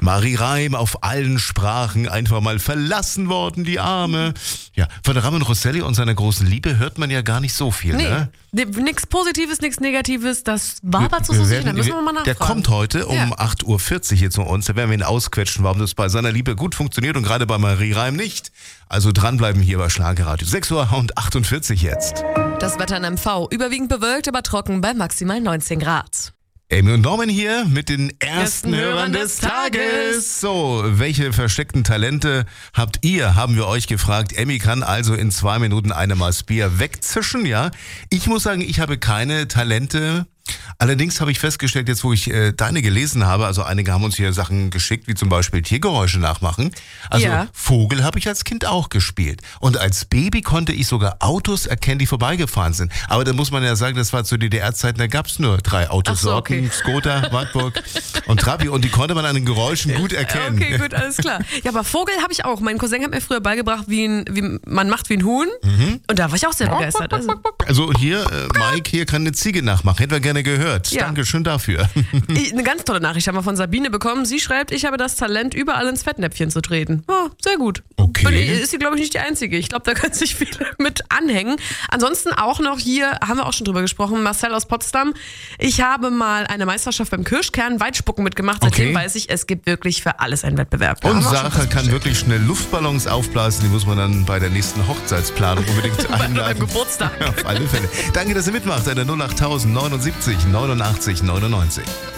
Marie Reim auf allen Sprachen einfach mal verlassen worden, die Arme. Ja, von Ramon Rosselli und seiner großen Liebe hört man ja gar nicht so viel, ne? Nichts Positives, nichts Negatives, das war aber zu so sicher, da müssen wir mal nachfragen. Der kommt heute um 8.40 Uhr hier zu uns, da werden wir ihn ausquetschen, warum das bei seiner Liebe gut funktioniert und gerade bei Marie Reim nicht. Also dranbleiben hier bei Schlagerradio. 6.48 Uhr jetzt. Das Wetter in MV, überwiegend bewölkt, aber trocken bei maximal 19 Grad. Amy und Norman hier mit den ersten Hörern des Tages. So, welche versteckten Talente habt ihr, haben wir euch gefragt. Amy kann also in 2 Minuten eine Maß Bier wegzischen, ja. Ich muss sagen, ich habe keine Talente. Allerdings habe ich festgestellt, jetzt wo ich deine gelesen habe, also einige haben uns hier Sachen geschickt, wie zum Beispiel Tiergeräusche nachmachen. Also Vogel habe ich als Kind auch gespielt. Und als Baby konnte ich sogar Autos erkennen, die vorbeigefahren sind. Aber da muss man ja sagen, das war zu DDR-Zeiten, da gab es nur 3 Autosorten, Skoda, Wartburg und Trabi. Und die konnte man an den Geräuschen gut erkennen. Okay, gut, alles klar. Ja, aber Vogel habe ich auch. Mein Cousin hat mir früher beigebracht, wie man macht wie ein Huhn. Und da war ich auch sehr begeistert. Also hier, Mike hier kann eine Ziege nachmachen. Hätten wir gerne gehört. Ja. Dankeschön dafür. Eine ganz tolle Nachricht haben wir von Sabine bekommen. Sie schreibt, ich habe das Talent, überall ins Fettnäpfchen zu treten. Oh, sehr gut. Okay. Ist sie, glaube ich, nicht die Einzige. Ich glaube, da können sich viele mit anhängen. Ansonsten auch noch hier, haben wir auch schon drüber gesprochen, Marcel aus Potsdam. Ich habe mal eine Meisterschaft beim Kirschkern-Weitspucken mitgemacht. Seitdem weiß ich, es gibt wirklich für alles einen Wettbewerb. Und Sarah kann wirklich schnell Luftballons aufblasen. Die muss man dann bei der nächsten Hochzeitsplanung unbedingt einladen. Beim Geburtstag. Auf alle Fälle. Danke, dass ihr mitmacht. Eine 08000 79 89 99.